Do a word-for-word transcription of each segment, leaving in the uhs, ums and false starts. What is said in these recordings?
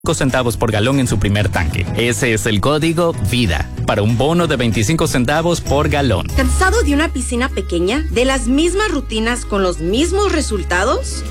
centavos por galón en su primer tanque. Ese es el código VIDA para un bono de veinticinco centavos por galón. ¿Cansado de una piscina pequeña? ¿De las mismas rutinas con los mismos resultados?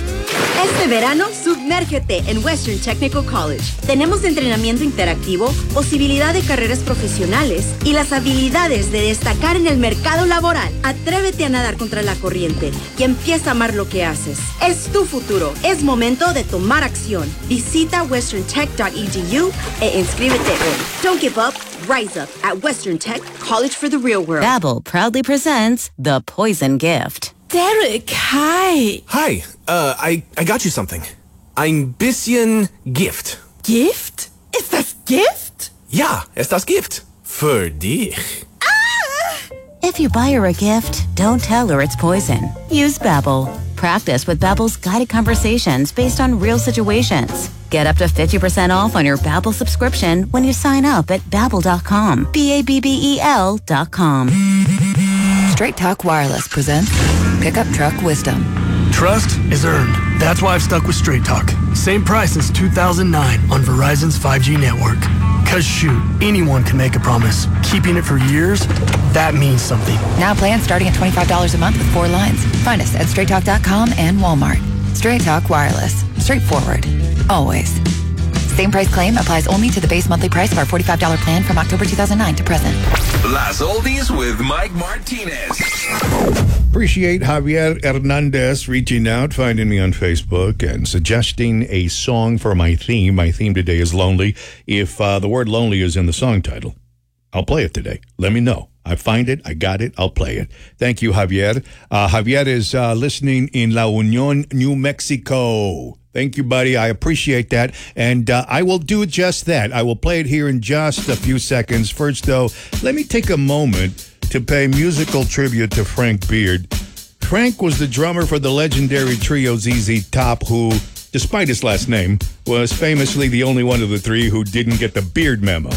Este verano, sumérgete en Western Technical College. Tenemos entrenamiento interactivo, posibilidad de carreras profesionales y las habilidades de destacar en el mercado laboral. Atrévete a nadar contra la corriente y empieza a amar lo que haces. Es tu futuro. Es momento de tomar acción. Visita western tech dot e d u e inscríbete hoy. Don't give up. Rise up at Western Tech, College for the Real World. Babbel proudly presents The Poison Gift. Derek, hi. Hi, uh, I, I got you something. Ein bisschen Gift. Gift? Ist das Gift? Ja, ist das Gift. Für dich. Ah! If you buy her a gift, don't tell her it's poison. Use Babbel. Practice with Babbel's guided conversations based on real situations. Get up to fifty percent off on your Babbel subscription when you sign up at babbel dot com. B A B B E L dot com. Straight Talk Wireless presents Pickup Truck Wisdom. Trust is earned. That's why I've stuck with Straight Talk. Same price since two thousand nine on Verizon's five G network. Cause shoot, anyone can make a promise. Keeping it for years, that means something. Now plans starting at twenty-five dollars a month with four lines. Find us at straight talk dot com and Walmart. Straight Talk Wireless. Straightforward. Always. Same price claim applies only to the base monthly price of our forty-five dollars plan from October two thousand nine to present. Las Oldies with Mike Martinez. Appreciate Javier Hernandez reaching out, finding me on Facebook, and suggesting a song for my theme. My theme today is Lonely. If uh, the word lonely is in the song title, I'll play it today. Let me know. I find it, I got it, I'll play it. Thank you, Javier. Uh, Javier is uh, listening in La Union, New Mexico. Thank you, buddy. I appreciate that. And uh, I will do just that. I will play it here in just a few seconds. First, though, let me take a moment to pay musical tribute to Frank Beard. Frank was the drummer for the legendary trio Z Z Top, who, despite his last name, was famously the only one of the three who didn't get the Beard memo.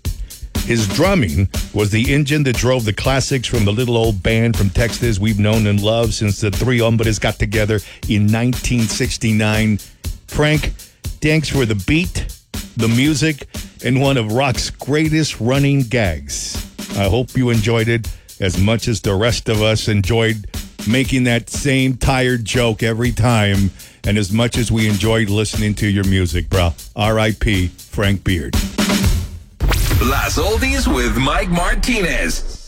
His drumming was the engine that drove the classics from the little old band from Texas we've known and loved since the three hombres got together in nineteen sixty-nine. Frank, thanks for the beat, the music, and one of rock's greatest running gags. I hope you enjoyed it as much as the rest of us enjoyed making that same tired joke every time, and as much as we enjoyed listening to your music, bro. R I P Frank Beard. Las Oldies with Mike Martinez.